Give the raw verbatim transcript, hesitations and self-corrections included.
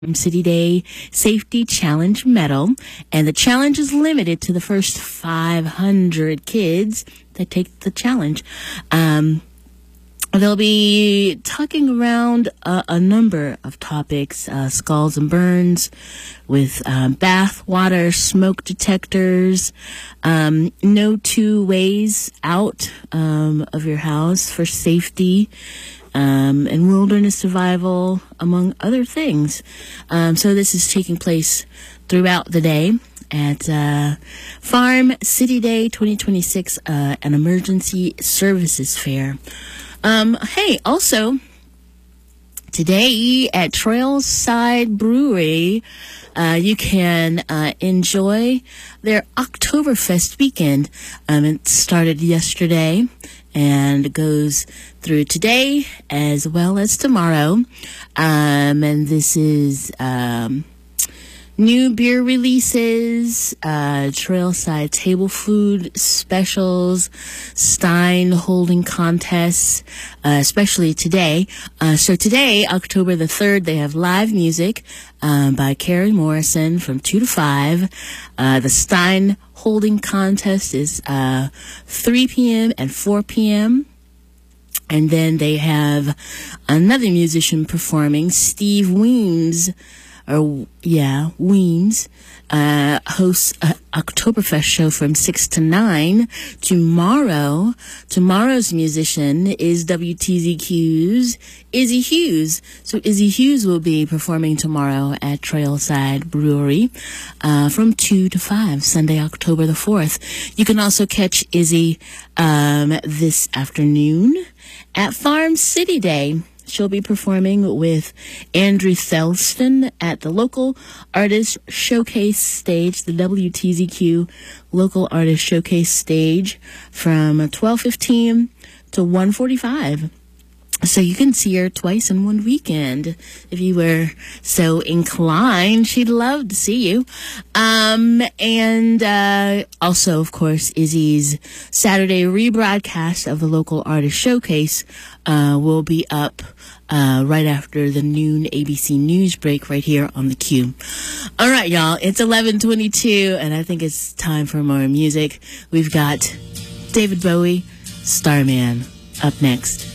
City Day Safety Challenge Medal, and the challenge is limited to the first five hundred kids that take the challenge. Um, they'll be talking around a, a number of topics, uh, scalds and burns, with um, bath water, smoke detectors, um, no two ways out um, of your house for safety, Um, and wilderness survival, among other things. Um, so this is taking place throughout the day at uh, Farm City Day twenty twenty-six, uh, an emergency services fair. Um, hey, also, today at Trailside Brewery, uh, you can uh, enjoy their Oktoberfest weekend. Um, it started yesterday and goes through today as well as tomorrow. Um, and this is um, new beer releases, uh, Trailside table food specials, Stein holding contests, uh, especially today. Uh, so today, October the third, they have live music um, by Carrie Morrison from two to five. Uh, the Stein holding contest is uh, three p.m. and four p.m. And then they have another musician performing, Steve Weems, or yeah, Weems, uh, hosts an Oktoberfest show from six to nine. Tomorrow, tomorrow's musician is W T Z Q's Izzy Hughes. So Izzy Hughes will be performing tomorrow at Trailside Brewery uh, from two to five, Sunday, October the fourth. You can also catch Izzy um, this afternoon at Farm City Day. She'll be performing with Andrew Thelston at the Local Artist Showcase stage, the W T Z Q Local Artist Showcase stage, from twelve fifteen to one forty-five. So you can see her twice in one weekend if you were so inclined. She'd love to see you. Um, and uh, also, of course, Izzy's Saturday rebroadcast of the Local Artist Showcase uh, will be up uh, right after the noon A B C News break right here on the Q. All right, y'all. It's eleven twenty-two, and I think it's time for more music. We've got David Bowie, Starman, up next.